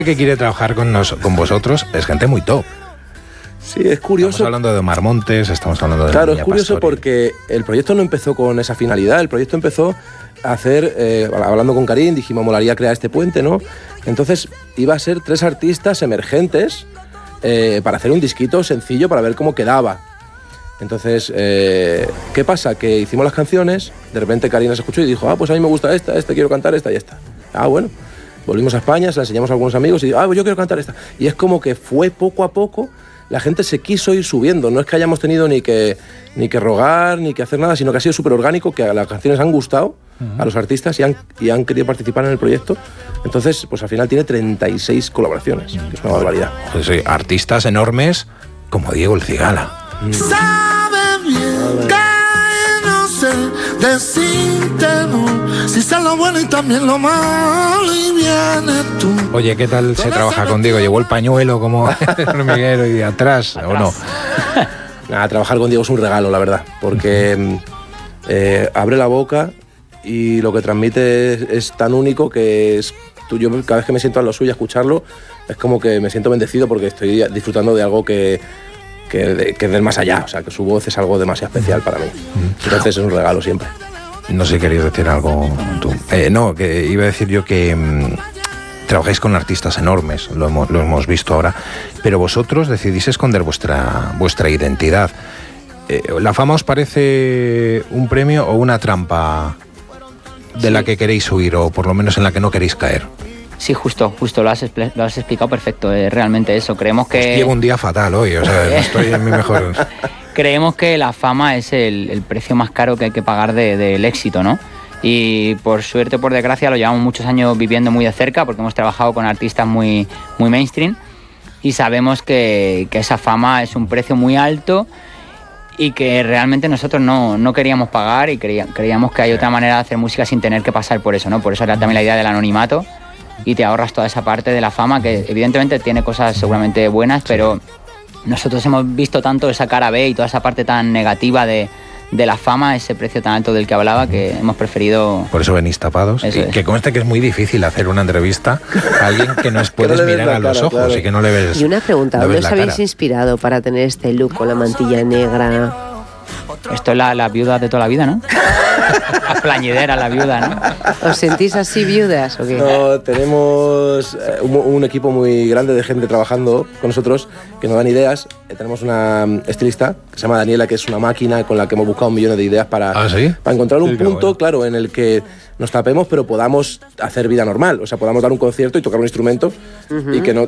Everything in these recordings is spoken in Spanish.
que quiere trabajar con vosotros es gente muy top. Sí, es curioso. Estamos hablando de Omar Montes, estamos hablando de... Claro, es curioso porque el proyecto no empezó con esa finalidad. El proyecto empezó a hacer, hablando con Karim, dijimos, molaría crear este puente, ¿no? Entonces iba a ser 3 artistas emergentes para hacer un disquito sencillo para ver cómo quedaba. Entonces, ¿qué pasa? Que hicimos las canciones, de repente Karim las escuchó y dijo, pues a mí me gusta esta, quiero cantar esta y esta. Bueno, volvimos a España, se la enseñamos a algunos amigos y pues yo quiero cantar esta. Y es como que fue poco a poco, la gente se quiso ir subiendo. No es que hayamos tenido ni que rogar, ni que hacer nada, sino que ha sido súper orgánico, que las canciones han gustado a los artistas y han querido participar en el proyecto. Entonces, pues al final tiene 36 colaboraciones, que es una barbaridad. Pues sí, artistas enormes como Diego El Cigala. Sabe bien que no sé decirte no, si sé lo bueno y también lo malo y vienes tú. Oye, ¿qué tal se trabaja con Diego? ¿Llevó el pañuelo como el hormiguero y atrás o no? Nada, trabajar con Diego es un regalo, la verdad, porque abre la boca y lo que transmite es tan único que es... Yo cada vez que me siento a lo suyo a escucharlo, es como que me siento bendecido porque estoy disfrutando de algo que es del más allá, o sea, que su voz es algo demasiado especial para mí. Entonces es un regalo siempre. No sé si querías decir algo tú. No, que iba a decir yo que trabajáis con artistas enormes, lo hemos visto ahora, pero vosotros decidís esconder vuestra identidad. ¿La fama os parece un premio o una trampa de la que queréis huir, o por lo menos en la que no queréis caer? Sí, justo, lo has explicado perfecto, realmente eso. Creemos que... Pues llevo un día fatal hoy, o sea, no estoy en mi mejor... Creemos que la fama es el precio más caro que hay que pagar del éxito, ¿no? Y por suerte o por desgracia lo llevamos muchos años viviendo muy de cerca porque hemos trabajado con artistas muy mainstream y sabemos que esa fama es un precio muy alto y que realmente nosotros no queríamos pagar y creíamos que hay otra manera de hacer música sin tener que pasar por eso, ¿no? Por eso era también la idea del anonimato y te ahorras toda esa parte de la fama que evidentemente tiene cosas seguramente buenas, pero nosotros hemos visto tanto esa cara B y toda esa parte tan negativa de la fama, ese precio tan alto del que hablaba, que hemos preferido... Por eso venís tapados. Eso es. Que conste que es muy difícil hacer una entrevista a alguien que no puedes mirar a los ojos, claro. Y que no le ves. Y una pregunta, no ¿dónde os habéis cara? inspirado para tener este look con la mantilla negra? Esto es la viuda de toda la vida, ¿no? La plañidera, la viuda, ¿no? ¿Os sentís así viudas o qué? No, tenemos un equipo muy grande de gente trabajando con nosotros que nos dan ideas. Tenemos una estilista que se llama Daniela, que es una máquina con la que hemos buscado millones de ideas para encontrar un punto, bueno, claro, en el que nos tapemos pero podamos hacer vida normal. O sea, podamos dar un concierto y tocar un instrumento y que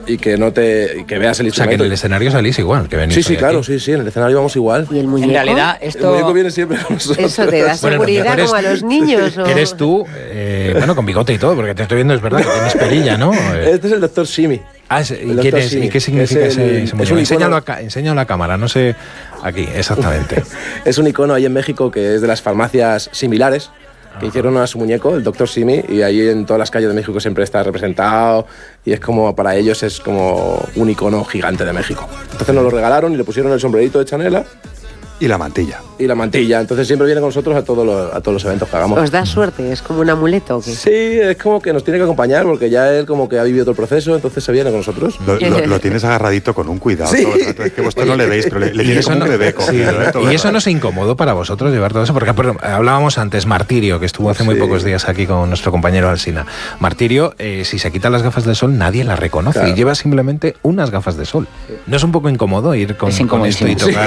veas el instrumento. O sea, que en el escenario salís igual, que venís. Sí, claro, sí, en el escenario vamos igual. ¿Y el muñeco? En realidad, esto... El muñeco viene siempre con nosotros. ¿Eso te da seguridad como a los niños? ¿O? Eres tú, bueno, con bigote y todo, porque te estoy viendo, es verdad, que tienes perilla, ¿no? Este es el Dr. Simi. ¿Y quién es? ¿Y qué significa ese muñeco? Enséñalo a la cámara, no sé, aquí, exactamente. Es un icono ahí en México que es de las farmacias similares, que hicieron a su muñeco, el Dr. Simi, y ahí en todas las calles de México siempre está representado, y es como, para ellos es como un icono gigante de México. Entonces nos lo regalaron y le pusieron el sombrerito de Chanela. Y la mantilla. Y la mantilla. Entonces siempre viene con nosotros a todos los eventos que hagamos. ¿Os da suerte? ¿Es como un amuleto o qué? Sí, es como que nos tiene que acompañar porque ya él como que ha vivido todo el proceso, entonces se viene con nosotros. Lo tienes agarradito con un cuidado. Sí. Todo el rato. Es que vosotros no le veis, pero le tienes como un bebé cogido. ¿Y eso no es incómodo para vosotros llevar todo eso? Porque hablábamos antes, Martirio, que estuvo hace muy pocos días aquí con nuestro compañero Alsina. Martirio, si se quita las gafas de sol, nadie las reconoce. Claro. Y lleva simplemente unas gafas de sol. ¿No es un poco incómodo ir con esto y tocar?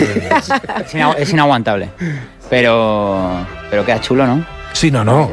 Es inaguantable. Pero queda chulo, ¿no? Sí, no.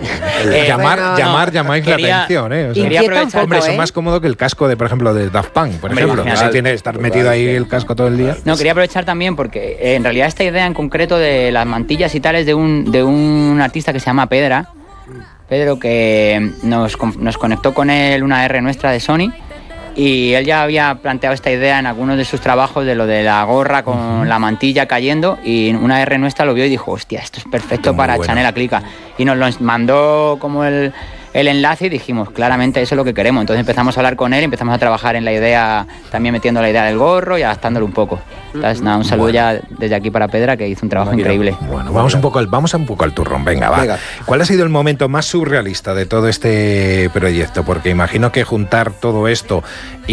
Llamáis la atención, O sea, quería aprovechar, hombre, eso es más cómodo que el casco de, por ejemplo, de Daft Punk, por ejemplo. Si tiene que estar metido ahí el casco todo el día. No, quería aprovechar también porque en realidad esta idea en concreto de las mantillas y tal es de un artista que se llama Pedro, que nos conectó con él una R nuestra de Sony. Y él ya había planteado esta idea en algunos de sus trabajos de lo de la gorra con la mantilla cayendo, y una R nuestra lo vio y dijo, hostia, esto es perfecto para Chanela Clica. Y nos lo mandó como el enlace y dijimos, claramente eso es lo que queremos. Entonces empezamos a hablar con él y empezamos a trabajar en la idea, también metiendo la idea del gorro y adaptándolo un poco. Entonces, nada, un saludo ya desde aquí para Pedra, que hizo un trabajo increíble. Bueno, vamos un poco al turrón, venga, va. Venga. ¿Cuál ha sido el momento más surrealista de todo este proyecto? Porque imagino que juntar todo esto